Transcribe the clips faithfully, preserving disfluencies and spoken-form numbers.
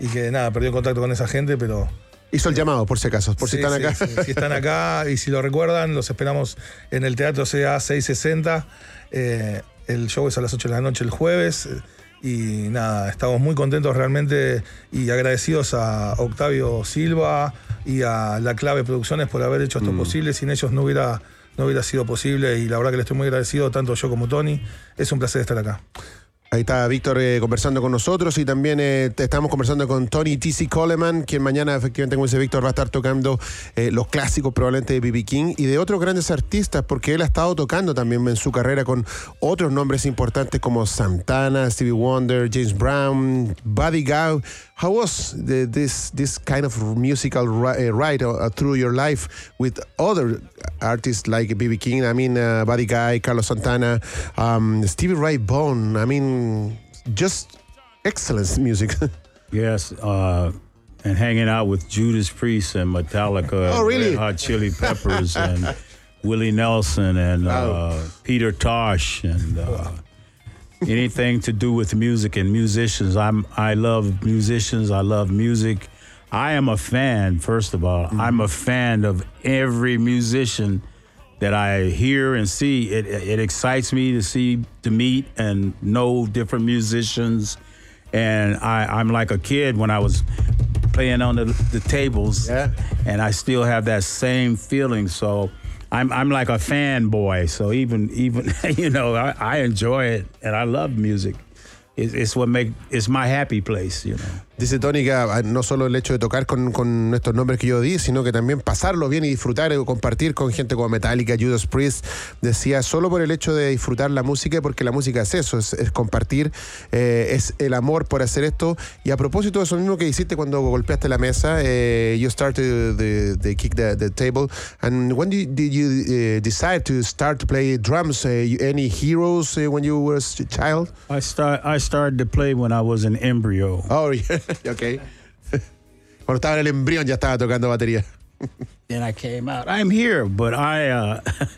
y que nada, perdió contacto con esa gente, pero... Hizo el llamado, por si acaso, por sí, si están sí, acá. Sí, si están acá y si lo recuerdan, los esperamos en el Teatro C A seiscientos sesenta. Eh, el show es a las ocho de la noche el jueves. Y nada, estamos muy contentos realmente y agradecidos a Octavio Silva y a La Clave Producciones por haber hecho esto mm. posible. Sin ellos no hubiera, no hubiera sido posible y la verdad que le estoy muy agradecido, tanto yo como Tony. Es un placer estar acá. Ahí está Víctor eh, conversando con nosotros y también eh, estamos conversando con Tony T C Coleman, quien mañana efectivamente, como dice Víctor, va a estar tocando eh, los clásicos probablemente de B B King y de otros grandes artistas, porque él ha estado tocando también en su carrera con otros nombres importantes como Santana, Stevie Wonder, James Brown, Buddy Guy. How was the, this this kind of musical ri- uh, ride uh, through your life with other artists like B B King? I mean, uh, Buddy Guy, Carlos Santana, um, Stevie Ray Vaughan. I mean, just excellent music. Yes, uh, and hanging out with Judas Priest and Metallica, oh, really? Red Hot Chili Peppers, and Willie Nelson and uh, wow. Peter Tosh and. Uh, Anything to do with music and musicians. I'm, I love musicians. I love music. I am a fan, first of all. Mm-hmm. I'm a fan of every musician that I hear and see. It, it excites me to see, to meet and know different musicians. And I, I'm like a kid when I was playing on the, the tables. Yeah. And I still have that same feeling. So I'm I'm like a fanboy, so even even you know I, I enjoy it and I love music. It's, it's what make it's my happy place, you know. Dice Tony que no solo el hecho de tocar con, con estos nombres que yo di, sino que también pasarlo bien y disfrutar o compartir con gente como Metallica, Judas Priest. Decía, solo por el hecho de disfrutar la música, porque la música es eso, es, es compartir, eh, es el amor por hacer esto. Y a propósito de eso mismo que hiciste cuando golpeaste la mesa, eh, you started the, the kick the, the table. And when did, did you uh, decide to start to play drums? Uh, you, any heroes uh, when you were a child? I start I started to play when I was an embryo. Oh, yeah. Ok. Cuando estaba en el embrión ya estaba tocando batería. Then I came out. I'm here, but I, uh,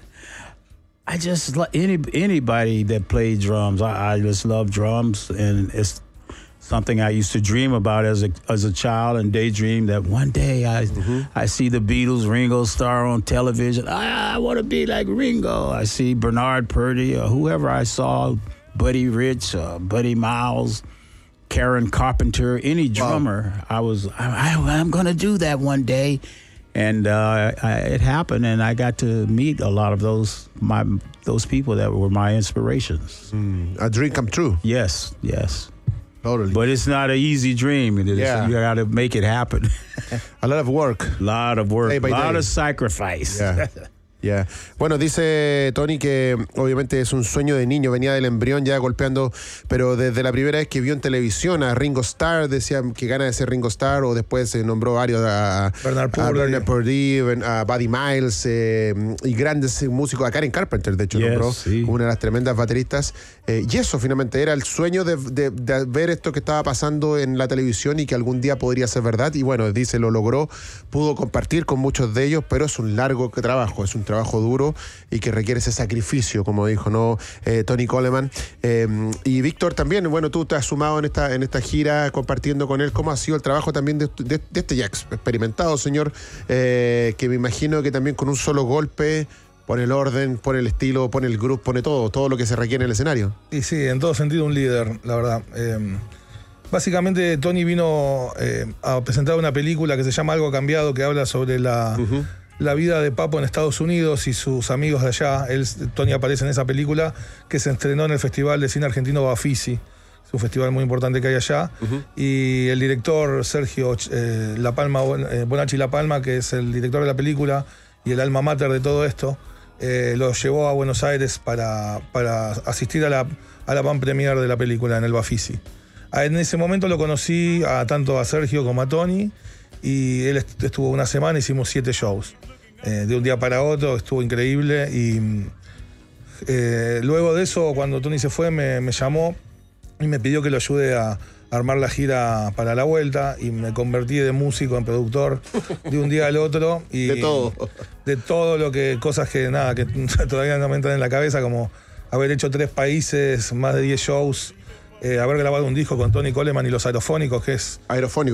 I just like any anybody that played drums. I, I just love drums, and it's something I used to dream about as a as a child and daydream that one day I mm-hmm. I see the Beatles, Ringo Starr on television. I, I want to be like Ringo. I see Bernard Purdy or whoever I saw, Buddy Rich, uh, Buddy Miles. Karen Carpenter, any drummer, wow. I was, I, I, I'm going to do that one day. And uh, I, it happened, and I got to meet a lot of those my those people that were my inspirations. Mm, a dream come true. Yes, yes. Totally. But it's not an easy dream. It is, yeah. You got to make it happen. A lot of work. A lot of work. A lot day. of sacrifice. Yeah. Yeah. Bueno, dice Tony que obviamente es un sueño de niño, venía del embrión ya golpeando, pero desde la primera vez que vio en televisión a Ringo Starr, decía que gana de ser Ringo Starr, o después se nombró varios a Bernard Purdy, a, Bernard Purdy, a Buddy Miles eh, y grandes músicos, a Karen Carpenter de hecho yes, nombró sí. como una de las tremendas bateristas, eh, y eso finalmente era el sueño de, de, de ver esto que estaba pasando en la televisión y que algún día podría ser verdad, y bueno, dice, lo logró, pudo compartir con muchos de ellos, pero es un largo trabajo, es un trabajo trabajo duro y que requiere ese sacrificio, como dijo no eh, Tony Coleman. Eh, y Víctor también, bueno, tú te has sumado en esta, en esta gira compartiendo con él. ¿Cómo ha sido el trabajo también de, de, de este ya experimentado señor, eh, que me imagino que también con un solo golpe pone el orden, pone el estilo, pone el grupo, pone todo, todo lo que se requiere en el escenario? Y sí, en todo sentido un líder, la verdad. Eh, básicamente Tony vino eh, a presentar una película que se llama Algo ha cambiado, que habla sobre la... Uh-huh. la vida de Papo en Estados Unidos y sus amigos de allá. Él, Tony aparece en esa película que se estrenó en el Festival de Cine Argentino Bafisi. Es un festival muy importante que hay allá. Uh-huh. Y el director Sergio eh, La Palma, eh, Bonacci La Palma, que es el director de la película y el alma mater de todo esto, eh, lo llevó a Buenos Aires para, para asistir a la, a la van premier de la película en el Bafisi. En ese momento lo conocí a, tanto a Sergio como a Tony, y él estuvo una semana, hicimos siete shows. Eh, de un día para otro, estuvo increíble. Y eh, luego de eso, cuando Tony se fue, me, me llamó y me pidió que lo ayude a, a armar la gira para la vuelta. Y me convertí de músico en productor de un día al otro. Y de todo. De todo lo que, cosas que nada, que todavía no me entran en la cabeza, como haber hecho tres países, más de diez shows, eh, haber grabado un disco con Tony Coleman y los Aerofónicos, que es... Aerofónicos.